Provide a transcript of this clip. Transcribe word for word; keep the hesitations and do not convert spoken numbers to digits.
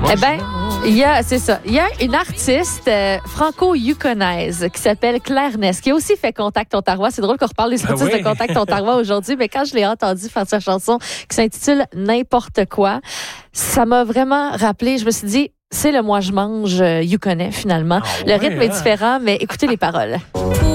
Eh bien, il y a, c'est ça, il y a une artiste euh, franco-yukonaise qui s'appelle Claire Ness, qui a aussi fait Contact Ontario. C'est drôle qu'on reparle des artistes ah oui. de Contact Ontario aujourd'hui, mais quand je l'ai entendu faire sa chanson qui s'intitule N'importe quoi, ça m'a vraiment rappelé, je me suis dit, c'est le moi je mange euh, yukonnais finalement. Ah ouais, le rythme hein? est différent, mais écoutez les paroles.